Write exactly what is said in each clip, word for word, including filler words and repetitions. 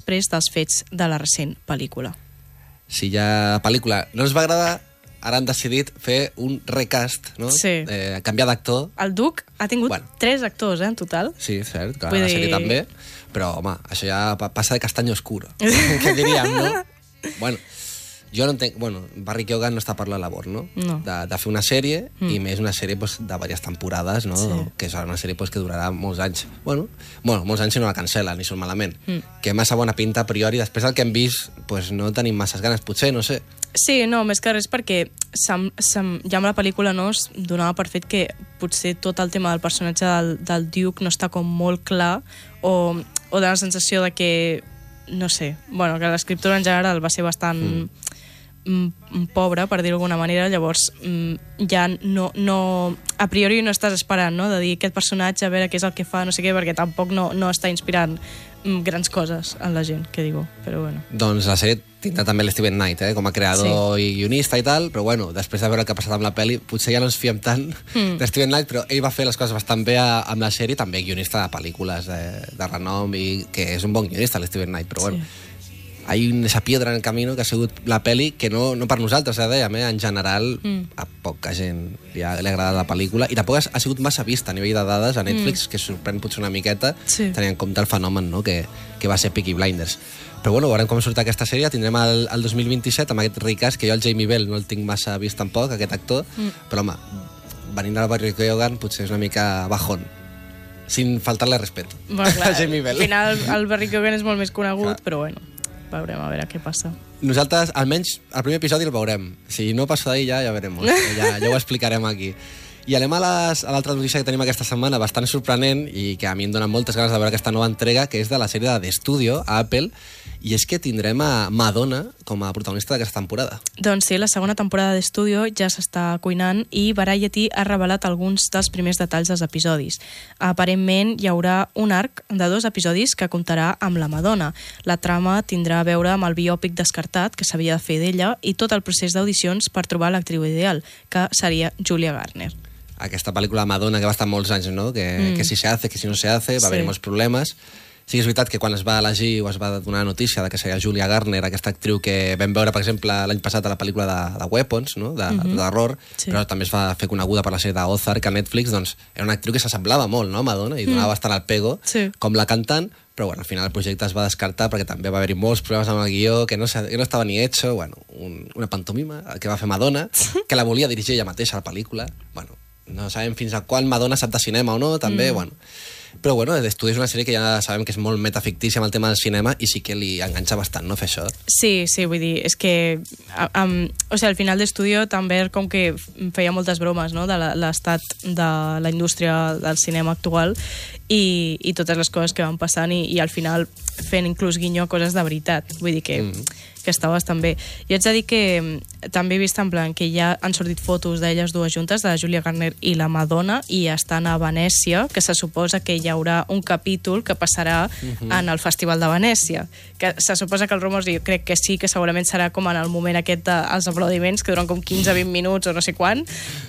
després dels fets de la recent pel·lícula. Si ja la pel·lícula no ens va agradar, ara han decidit fer un recast, no? Sí. Eh, canviar d'actor. El Duc ha tingut Bueno. tres actors, eh, en total. Sí, cert, clar, Vull la dir- sèrie també. Però, home, això ja pa- passa de castany oscuro. Què diríem, no? Bueno, jo no entenc... Bueno, Barry Keoghan no està per la labor, no? No. De, de fer una sèrie, mm. i més una sèrie pues, de diverses temporades, no? Sí. Que és una sèrie pues, que durarà molts anys. Bueno, bueno, molts anys si no la cancel·len, ni surt malament. Mm. Que massa bona pinta a priori. Després del que hem vist, pues, no tenim masses ganes, potser, no sé. Sí, no, més que res perquè sem, sem, ja amb la pel·lícula no, es donava per fet que potser tot el tema del personatge del, del Duke no està com molt clar o, o de la sensació de que, no sé, bueno, que l'escriptura en general va ser bastant mm. mm, pobra, per dir-ho d'alguna manera, llavors mm, ja no, no, a priori no estàs esperant, no?, de dir aquest personatge, a veure què és el que fa, no sé què, perquè tampoc no, no està inspirant mm, grans coses en la gent, que digo, però bueno. Doncs la sèrie tindrà també l'Steven Knight, eh, com a creador sí. i guionista i tal, però bueno, després de veure el que ha passat amb la pel·li, potser ja no ens fiem tant mm. de Steven Knight, però ell va fer les coses bastant bé a, amb la sèrie, també guionista de pel·lícules de, de renom, i que és un bon guionista, l'Steven Knight, però bueno, sí. Hay esa piedra en el camino que ha sigut la pel·li, que no, no per nosaltres, ja dèiem, eh? En general, mm. a poca gent li ha, li ha agradat la pel·lícula, i tampoc ha sigut massa vista a nivell de dades a Netflix, mm. que sorprèn potser una miqueta, sí. tenint en compte el fenomen, no?, que, que va ser Peaky Blinders. Però bueno, veurem com surt aquesta sèrie, tindrem el, el dos mil vint-i-set amb aquest recast, que jo el Jamie Bell no el tinc massa vist tampoc, aquest actor, mm. però home, venint del Barry Keoghan potser és una mica bajón, sin faltar-li respeto bueno, clar, a Jamie Bell. Al final el Barry Keoghan és molt més conegut, clar. però bueno, veurem a veure què passa. Nosaltres, almenys, el primer episodi el veurem. Si no passa d'ahir, ja, ja verem. Ja, ja ho explicarem aquí. I anem a les- a l'altra notícia que tenim aquesta setmana, bastant sorprenent, i que a mi em dona moltes ganes de veure aquesta nova entrega, que és de la sèrie de The Studio, a Apple, i és que tindrem a Madonna com a protagonista d'aquesta temporada. Doncs sí, la segona temporada d'Estudio ja s'està cuinant i Variety ha revelat alguns dels primers detalls dels episodis. Aparentment hi haurà un arc de dos episodis que comptarà amb la Madonna. La trama tindrà a veure amb el biòpic descartat que s'havia de fer d'ella i tot el procés d'audicions per trobar l'actriu ideal, que seria Julia Garner. Aquesta pel·lícula Madonna que va estar molts anys, no? Que, mm. que si se hace, que si no se hace, va Sí. haver-hi molts problemes. Sí que és veritat que quan es va elegir o es va donar la notícia de que seria Julia Garner, aquesta actriu que vam veure, per exemple, l'any passat a la pel·lícula de, de Weapons, no? de, Mhm. d'error, Sí. però també es va fer coneguda per la sèrie d'Ozark a Netflix, doncs era una actriu que s'assemblava molt, no?, a Madonna, i donava mm. bastant el pego, Sí. com la cantant, però bueno, al final el projecte es va descartar perquè també va haver-hi molts problemes amb el guió, que no, se- que no estava ni hecho, bueno, un, una pantomima que va fer Madonna, que la volia dirigir ella mateixa, la pel·lícula, bueno, no sabem fins a quan Madonna sap de cinema o no, també, mm. bueno. Però bueno, l'estudi és una sèrie que ja sabem que és molt metafictícia amb el tema del cinema i sí que li enganxa bastant, no, fer això? Sí, sí, vull dir, és que a- um, o sigui, al final d'Estudio també com que feia moltes bromes, no?, de la- l'estat de la indústria del cinema actual i, i totes les coses que van passant i, i al final fent inclús guinyo a coses de veritat. Vull dir que, mm. que està bastant bé. Jo haig de dir que mm, també he vist en plan que ja han sortit fotos d'elles dues juntes, de la Julia Garner i la Madonna, i estan a Venècia, que se suposa que hi haurà un capítol que passarà mm-hmm. en el Festival de Venècia. Que se suposa que el rumors, jo crec que sí, que segurament serà com en el moment aquest dels aplaudiments, que duren com quinze a vint minuts o no sé quan,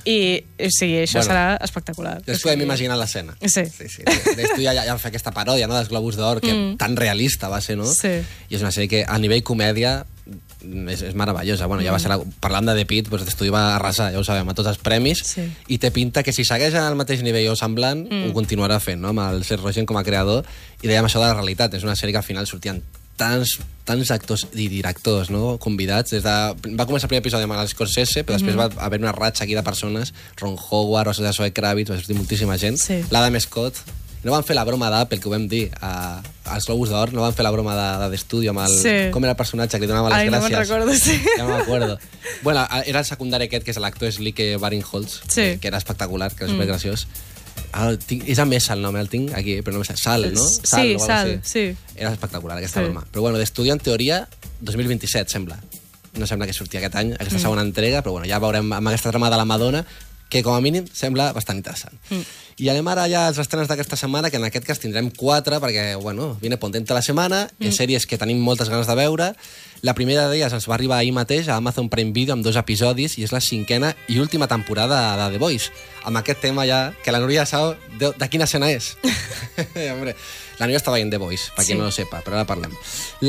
i sí, això Bueno, serà espectacular. Ja ens podem imaginar l'escena. Sí. Sí, sí. D'estudi ja, ja fa aquesta paròdia, no?, dels Globus d'Or, que mm. tan realista va ser, no? Sí. I és una sèrie que a nivell comèdia és, és meravellosa. Bueno, ja va ser la, parlant de The Pitt, doncs l'estudi va arrasar, ja ho sabem, a tots els premis, Sí. i té pinta que si segueix al mateix nivell o semblant, mm. ho continuarà fent, no?, amb el Seth Rogen com a creador, i dèiem això de la realitat. És una sèrie que al final sortien tants, tants actors i directors, no?, convidats. Des de, va començar el primer episodi amb l'Scorsese, però després mm-hmm. va haver una ratxa aquí de persones, Ron Howard, Rosa Zoe Kravitz, va sortir moltíssima gent, Sí. l'Adam Scott. No van fer la broma d'Apple, que ho vam dir, a, als Globus d'Or, no van fer la broma de, de d'estudi amb el... Sí. Com era el personatge que li donava les Ai, no gràcies? me'n recordo, sí. Ja no m'acordo. Bueno, era el secundari aquest, que és l'actor Slick Barinholtz, Sí. que era espectacular, que era supergraciós. El tinc, és amb S el nom, el tinc aquí, però no me sé. Sal, no? Sal, Sí, o algo Sal, així. sí. Era espectacular, aquesta Sí. broma. Però bueno, d'estudi, en teoria, dos mil vint-i-set, sembla. No sembla que sortia aquest any, aquesta mm. segona entrega, però bueno, ja veurem amb aquesta trama de la Madonna, que com a mínim sembla bastant interessant. Mm. I anem ara ja als estrenes d'aquesta setmana, que en aquest cas tindrem quatre, perquè, bueno, viene potente la setmana, mm. sèries que tenim moltes ganes de veure. La primera d'elles ens va arribar ahir mateix a Amazon Prime Video amb dos episodis, i és la cinquena i última temporada de The Boys. Amb aquest tema ja, que la Núria sap de, de quina escena és. Hombre, la Núria està veient The Boys, per qui Sí. no ho sepa, però ara parlem.